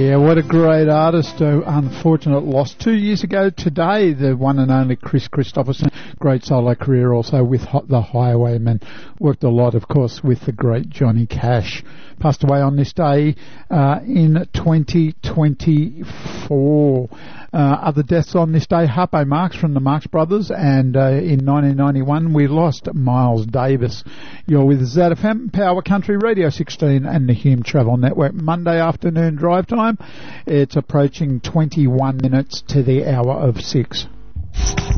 Yeah, what a great artist. Unfortunate loss 2 years ago today, the one and only Chris Christopherson. Great solo career also with the Highwaymen. Worked a lot, of course, with the great Johnny Cash. Passed away on this day in 2024. Other deaths on this day, Harpo Marx from the Marx Brothers, and in 1991 we lost Miles Davis. You're with ZFM, Power Country Radio 16 and the Hume Travel Network. Monday afternoon drive time. It's approaching 21 minutes to the hour of 6.